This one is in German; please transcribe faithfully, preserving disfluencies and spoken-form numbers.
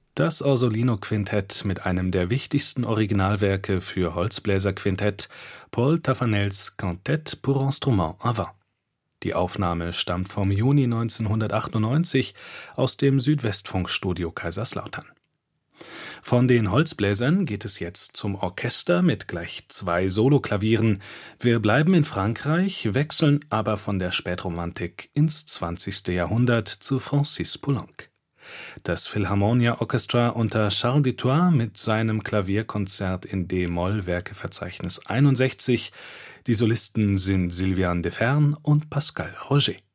Das Orsolino-Quintett mit einem der wichtigsten Originalwerke für Holzbläserquintett, Paul Taffanels Quintette pour instrument à vent. Die Aufnahme stammt vom Juni neunzehnhundertachtundneunzig aus dem Südwestfunk-Studio Kaiserslautern. Von den Holzbläsern geht es jetzt zum Orchester mit gleich zwei Soloklavieren. Wir bleiben in Frankreich, wechseln aber von der Spätromantik ins zwanzigste Jahrhundert zu Francis Poulenc. Das Philharmonia Orchestra unter Charles Dutoit mit seinem Klavierkonzert in d-Moll, Werkeverzeichnis einundsechzig. Die Solisten sind Sylviane Deferne und Pascal Roger.